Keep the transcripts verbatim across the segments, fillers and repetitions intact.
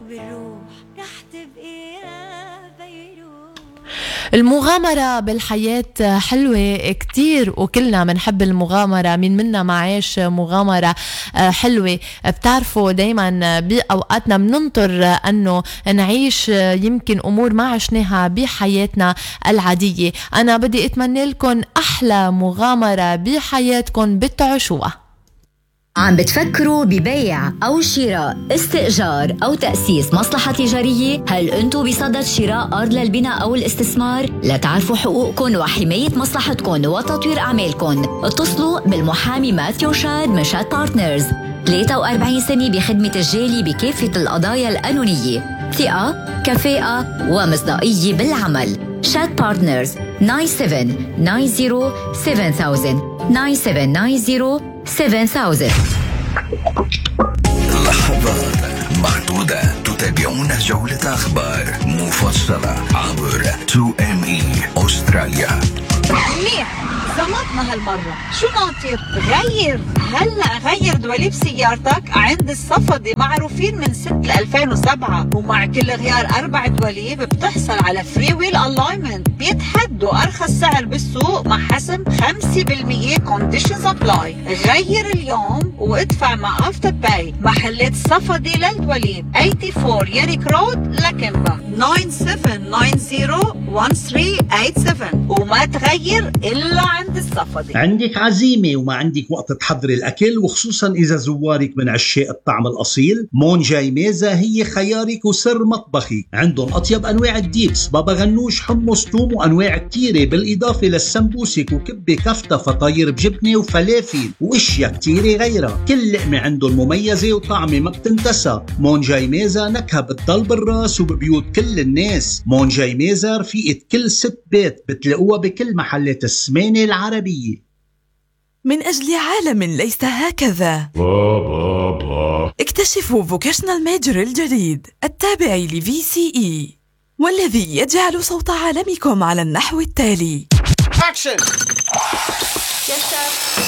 بالروح رح تبقي يا بيروت. المغامرة بالحياة حلوة كتير وكلنا منحب المغامرة. مين منا ما عايش مغامرة حلوة؟ بتعرفوا دايما بأوقاتنا مننطر أنه نعيش يمكن أمور ما عشناها بحياتنا العادية. أنا بدي أتمنى لكم أحلى مغامرة بحياتكم بتعيشوها. عم بتفكروا ببيع أو شراء، استئجار أو تأسيس مصلحة تجارية؟ هل أنتوا بصدد شراء أرض للبناء أو الاستثمار؟ لتعرفوا حقوقكم وحماية مصلحتكم وتطوير أعمالكم، اتصلوا بالمحامي ماثيو شاد من شاد بارتنرز. ثلاثة وأربعين سنة بخدمة الجالي بكافة القضايا القانونية، ثقة، كفاءة ومصداقية بالعمل. شاد بارتنرز تسعة سبعة تسعة صفر سبعة ألف تسعة سبعة تسعة صفر سبعة ألف. لحظات معدودة تتابعون جولة أخبار مفصلة عبر تو إم إي أستراليا. منيح زمطنا هالمرة. شو ناطر؟ غير هلأ غير دواليب سيارتك عند الصفدي، معروفين من سنة ألفين وسبعة، ومع كل غيار أربع دواليب بتحصل على فري ويل ألاينمنت. بيتحدوا أرخص سعر بالسوق مع حسم خمسة بالمية كونديشنز أبلاي. غير اليوم وادفع مع أفتر باي. محلات صفدي للدواليب أربعة وثمانين ياريك رود لكنبا تسعة سبعة تسعة صفر واحد ثلاثة ثمانية سبعة، وما تغير إلا عند الصفدي. عندك عزيمة وما عندك وقت تحضري الأكل، وخصوصا إذا زوارك من عشاق الطعم الأصيل، مونجاي ميزة هي خيارك وسر مطبخي. عندهم أطيب أنواع الديبس، بابا غنوش، حمص، توم، وأنواع كتيرة، بالإضافة للسمبوسك وكبة كفتة، فطاير بجبنة وفلافل واشياء كتيرة غيرها. كل لقمة عندهم مميزة وطعمة ما بتنتسى. مونجاي ميزة نكهة بتضل بالراس وببيوت كل الناس. مونجاي ميزة رفيقة كل ست بيت، بتلاقوها بكل محلات السمانة العربية. من أجل عالم ليس هكذا، اكتشفوا فوكيشنال ميجر الجديد التابع لفي سي إي، والذي يجعل صوت عالمكم على النحو التالي. Action. Yes, sir.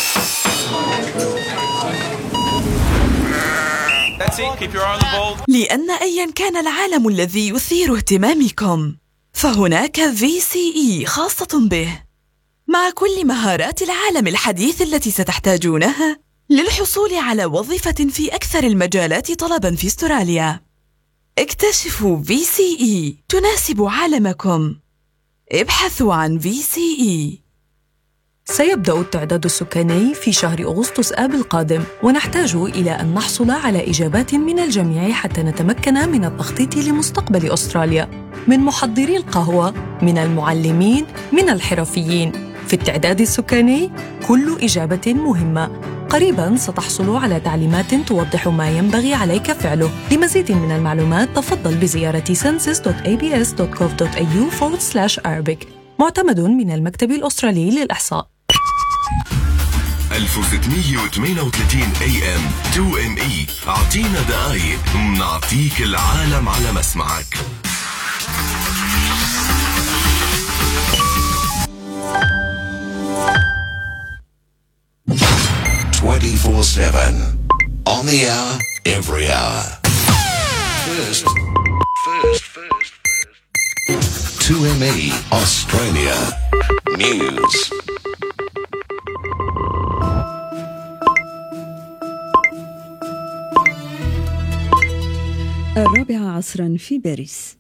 That's it. Keep your eye on the ball. لأن أيا كان العالم الذي يثير اهتمامكم، فهناك في سي إي خاصة به، مع كل مهارات العالم الحديث التي ستحتاجونها للحصول على وظيفة في أكثر المجالات طلباً في أستراليا. اكتشفوا في سي إي تناسب عالمكم. ابحثوا عن في سي إي. سيبدأ التعداد السكاني في شهر أغسطس آب القادم، ونحتاج إلى أن نحصل على إجابات من الجميع حتى نتمكن من التخطيط لمستقبل أستراليا، من محضري القهوة، من المعلمين، من الحرفيين. في التعداد السكاني كل إجابة مهمة. قريباً ستحصل على تعليمات توضح ما ينبغي عليك فعله. لمزيد من المعلومات تفضل بزيارة census دوت إيه بي إس دوت كوف دوت إيه يو فورورد سلاش أرابيك. معتمد من المكتب الأسترالي للإحصاء. ألف وستمية وثمانية وثلاثين إيه إم تو إم إي. أعطينا دقايق نعطيك العالم على مسمعك. twenty-four seven on the hour, every hour. First, first, first, first. two M E Australia News. الرابعة عصرا في باريس.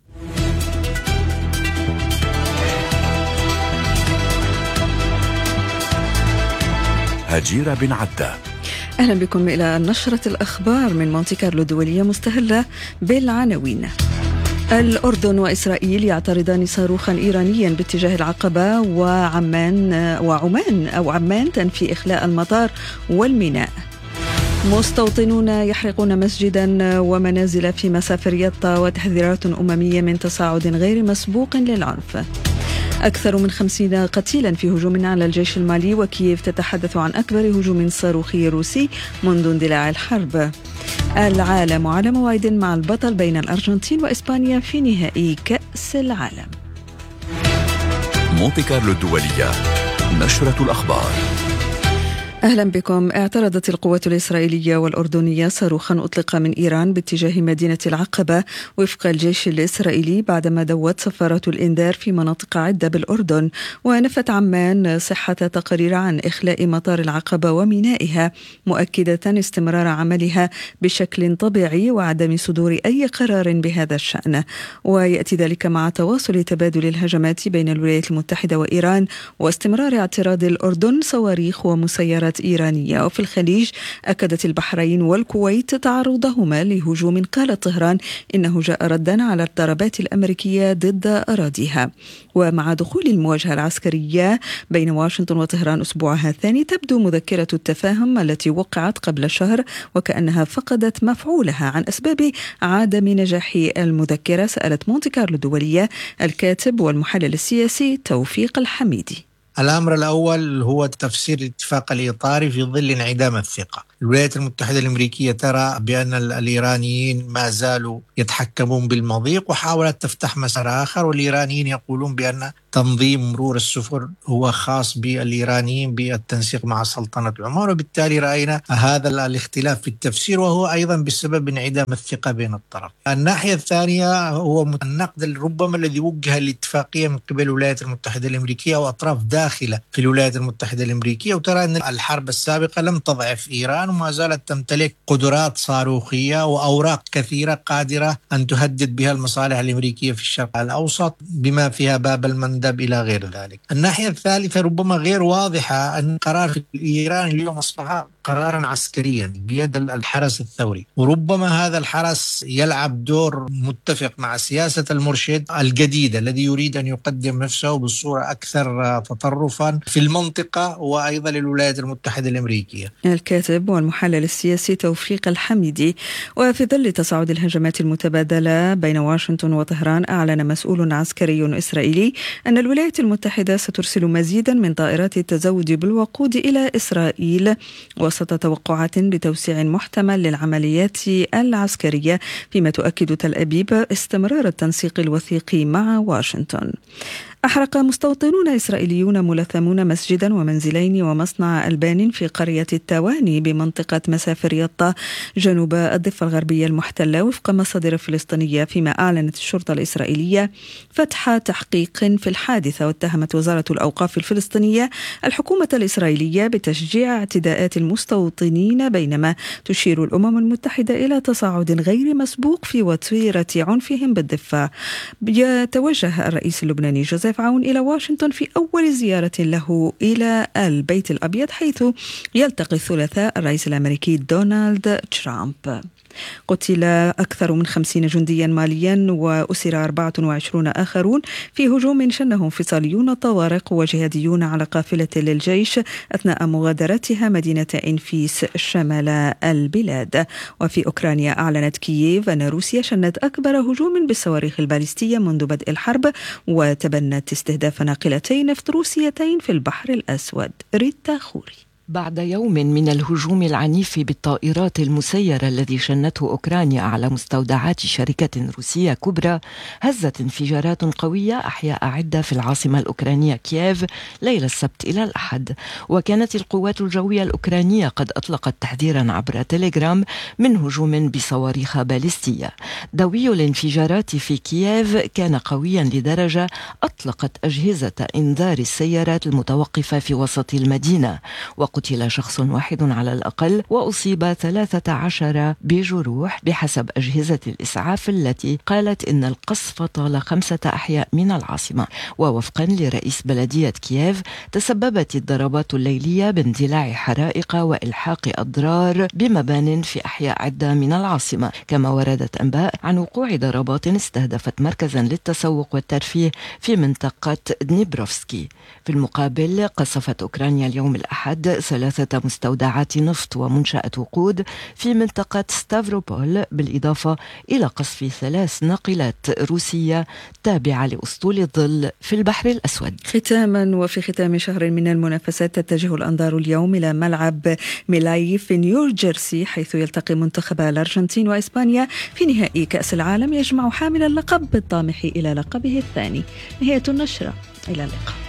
هجيرة بن عدة. أهلا بكم إلى نشرة الأخبار من مونتي كارلو الدولية، مستهلة بالعناوين. الأردن وإسرائيل يعترضان صاروخا إيرانيا باتجاه العقبة وعمان وعمان أو عمان تنفي إخلاء المطار والميناء. مستوطنون يحرقون مسجدا ومنازل في مسافر يطا، وتحذيرات أممية من تصاعد غير مسبوق للعنف. أكثر من خمسين قتيلا في هجوم على الجيش المالي، وكييف تتحدث عن أكبر هجوم صاروخي روسي منذ اندلاع الحرب. العالم على موعد مع البطل بين الأرجنتين وإسبانيا في نهائي كأس العالم. مونتي كارلو الدولية، نشرة الأخبار. أهلا بكم. اعترضت القوات الإسرائيلية والأردنية صاروخا أطلق من إيران باتجاه مدينة العقبة وفق الجيش الإسرائيلي بعدما دوت صفارات الإنذار في مناطق عدة بالأردن. ونفت عمان صحة تقارير عن إخلاء مطار العقبة ومينائها، مؤكدة استمرار عملها بشكل طبيعي وعدم صدور أي قرار بهذا الشأن. ويأتي ذلك مع تواصل تبادل الهجمات بين الولايات المتحدة وإيران واستمرار اعتراض الأردن صواريخ ومسيرات إيرانية. وفي الخليج أكدت البحرين والكويت تعرضهما لهجوم قال طهران إنه جاء ردا على الضربات الأمريكية ضد أراضيها. ومع دخول المواجهة العسكرية بين واشنطن وطهران أسبوعها الثاني، تبدو مذكرة التفاهم التي وقعت قبل شهر وكأنها فقدت مفعولها عن أسباب عدم نجاح المذكرة. سألت مونتي كارلو الدولية الكاتب والمحلل السياسي توفيق الحميدي. الأمر الأول هو تفسير الاتفاق الإطاري في ظل انعدام الثقة. الولايات المتحدة الأمريكية ترى بأن الإيرانيين ما زالوا يتحكمون بالمضيق وحاولت تفتح مسار آخر، والإيرانيين يقولون بأن تنظيم مرور السفن هو خاص بالإيرانيين بالتنسيق مع سلطنة عمان، وبالتالي رأينا هذا الاختلاف في التفسير وهو أيضا بسبب انعدام الثقة بين الطرف. الناحية الثانية هو النقد ربما الذي وجه الاتفاقية من قبل الولايات المتحدة الأمريكية وأطراف داخلة في الولايات المتحدة الأمريكية، وترى أن الحرب السابقة لم تضعف إيران وما زالت تمتلك قدرات صاروخية وأوراق كثيرة قادرة أن تهدد بها المصالح الأمريكية في الشرق الأوسط بما فيها باب المندب إلى غير ذلك. الناحية الثالثة ربما غير واضحة أن قرار في إيران اليوم أصبح قرارا عسكريا بيد الحرس الثوري، وربما هذا الحرس يلعب دور متفق مع سياسة المرشد الجديد الذي يريد أن يقدم نفسه بصورة أكثر تطرفا في المنطقة وأيضا للولايات المتحدة الأمريكية. الكاتب والمحلل السياسي توفيق الحميدي. وفي ظل تصاعد الهجمات المتبادلة بين واشنطن وطهران، أعلن مسؤول عسكري إسرائيلي أن الولايات المتحدة سترسل مزيدا من طائرات التزود بالوقود إلى إسرائيل وسط توقعات لتوسيع محتمل للعمليات العسكرية، فيما تؤكد تل أبيب استمرار التنسيق الوثيق مع واشنطن. أحرق مستوطنون إسرائيليون ملثمون مسجدا ومنزلين ومصنع ألبان في قرية التواني بمنطقة مسافر يطا جنوب الضفة الغربية المحتلة وفق مصادر فلسطينية، فيما أعلنت الشرطة الإسرائيلية فتح تحقيق في الحادثة. واتهمت وزارة الأوقاف الفلسطينية الحكومة الإسرائيلية بتشجيع اعتداءات المستوطنين، بينما تشير الأمم المتحدة إلى تصاعد غير مسبوق في وتيرة عنفهم بالضفة. يتوجه الرئيس اللبناني جوزيف عون إلى واشنطن في أول زيارة له إلى البيت الأبيض، حيث يلتقي الثلاثاء الرئيس الأمريكي دونالد ترامب. قتل أكثر من خمسين جنديا ماليا وأسر أربعة وعشرين آخرون في هجوم شنه انفصاليون طوارق وجهاديون على قافلة للجيش أثناء مغادرتها مدينة إنفيس شمال البلاد. وفي أوكرانيا أعلنت كييف أن روسيا شنت أكبر هجوم بالصواريخ الباليستية منذ بدء الحرب، وتبنت استهداف ناقلتين نفط روسيتين في البحر الأسود. ريتا خوري. بعد يوم من الهجوم العنيف بالطائرات المسيرة الذي شنته أوكرانيا على مستودعات شركة روسية كبرى، هزت انفجارات قوية أحياء عدة في العاصمة الأوكرانية كييف ليلة السبت إلى الأحد. وكانت القوات الجوية الأوكرانية قد أطلقت تحذيرا عبر تيليجرام من هجوم بصواريخ باليستية. دوي الانفجارات في كييف كان قويا لدرجة أطلقت أجهزة إنذار السيارات المتوقفة في وسط المدينة، وقتل شخص واحد على الأقل وأصيب ثلاثة عشر بجروح بحسب أجهزة الإسعاف التي قالت إن القصف طال خمسة أحياء من العاصمة. ووفقا لرئيس بلدية كييف، تسببت الضربات الليلية باندلاع حرائق وإلحاق أضرار بمبان في أحياء عدة من العاصمة، كما وردت أنباء عن وقوع ضربات استهدفت مركزا للتسوق والترفيه في منطقة دنيبروفسكي. في المقابل، قصفت أوكرانيا اليوم الأحد ثلاثة مستودعات نفط ومنشأة وقود في منطقة ستافروبول، بالإضافة إلى قصف ثلاث ناقلات روسية تابعة لأسطول الظل في البحر الأسود. ختاما، وفي ختام شهر من المنافسات، تتجه الأنظار اليوم إلى ملعب ميلاي في نيوجيرسي، حيث يلتقي منتخبا الأرجنتين وإسبانيا في نهائي كأس العالم يجمع حامل اللقب بالطامح إلى لقبه الثاني. نهاية النشرة، إلى اللقاء.